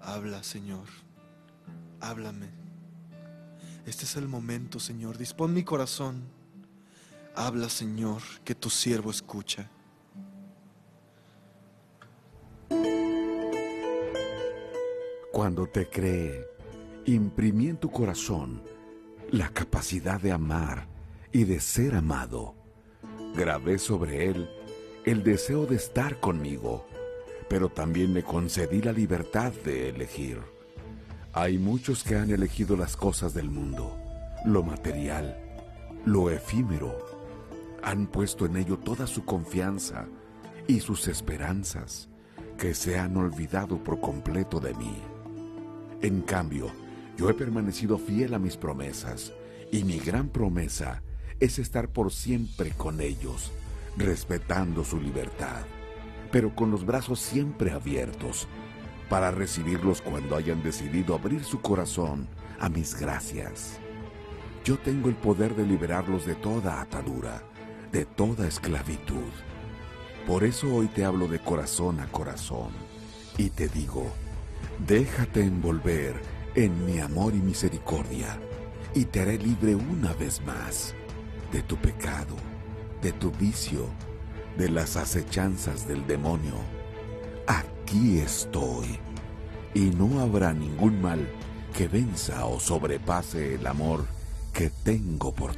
Habla, Señor, háblame. Este es el momento, Señor. Dispón mi corazón. Habla, Señor, que tu siervo escucha. Cuando te creé, imprimí en tu corazón la capacidad de amar y de ser amado. Grabé sobre él el deseo de estar conmigo, pero también le concedí la libertad de elegir. Hay muchos que han elegido las cosas del mundo, lo material, lo efímero. Han puesto en ello toda su confianza y sus esperanzas, que se han olvidado por completo de mí. En cambio, yo he permanecido fiel a mis promesas, y mi gran promesa es estar por siempre con ellos, respetando su libertad, pero con los brazos siempre abiertos, para recibirlos cuando hayan decidido abrir su corazón a mis gracias. Yo tengo el poder de liberarlos de toda atadura, de toda esclavitud. Por eso hoy te hablo de corazón a corazón, y te digo: déjate envolver en mi amor y misericordia, y te haré libre una vez más de tu pecado, de tu vicio, de las acechanzas del demonio. Aquí estoy, y no habrá ningún mal que venza o sobrepase el amor que tengo por ti.